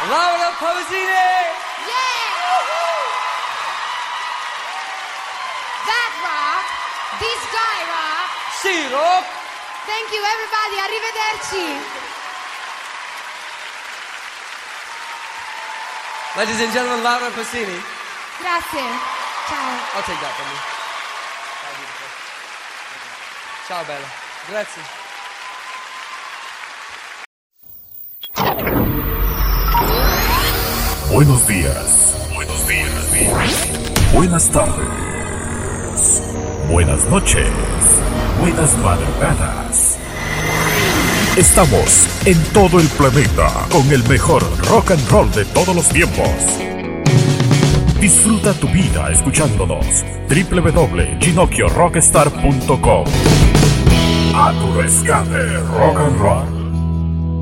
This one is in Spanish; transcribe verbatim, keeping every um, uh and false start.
Laura Pausini! Yeah! That rock, this guy rock. Sì, rock! Thank you everybody, arrivederci. Ladies and gentlemen, Laura Pausini. Grazie. Ciao. I'll take that from you. Ciao, bella. Grazie. Buenos días. Buenos días. Buenas tardes. Buenas noches. Buenas madrugadas. Estamos en todo el planeta con el mejor rock and roll de todos los tiempos. Disfruta tu vida escuchándonos. doble u doble u doble u punto ginocchio rockstar punto com. A tu rescate, rock and roll.